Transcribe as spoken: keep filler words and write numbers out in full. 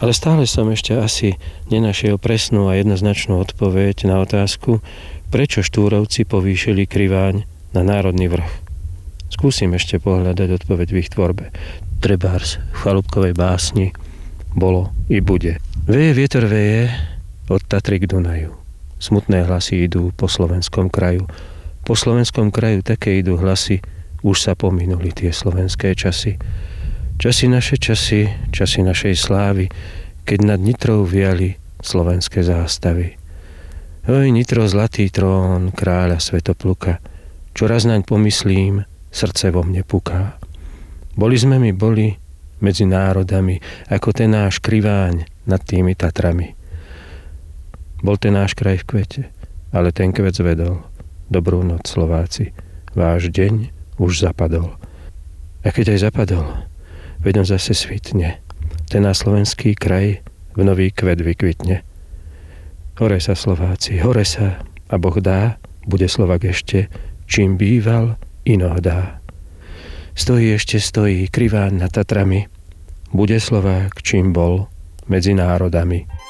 Ale stále som ešte asi nenašiel presnú a jednoznačnú odpoveď na otázku, prečo Štúrovci povýšili Kriváň na národný vrch. Skúsim ešte pohľadať odpoveď v ich tvorbe. Trebárs v Chalúbkovej básni bolo i bude. Veje vietor veje od Tatry k Dunaju. Smutné hlasy idú po slovenskom kraju. Po slovenskom kraju také idú hlasy, už sa pominuli tie slovenské časy. Časy naše časy, časy našej slávy, keď nad Nitrou viali slovenské zástavy. Oj, Nitro, zlatý trón kráľa Svätopluka, čoraz naň pomyslím, srdce vo mne puká. Boli sme mi boli medzi národami, ako ten náš Kriváň nad tými Tatrami. Bol ten náš kraj v kvete, ale ten kvet zvedol. Dobrú noc, Slováci, váš deň už zapadol. A keď aj zapadol, veď on zase svitne. Ten náš slovenský kraj v nový kvet vykvitne. Hore sa, Slováci, hore sa, a Boh dá, bude Slovak ešte, čím býval, inoh dá. Stojí ešte stojí Kriváň nad Tatrami, bude Slovák, čím bol, medzi národami.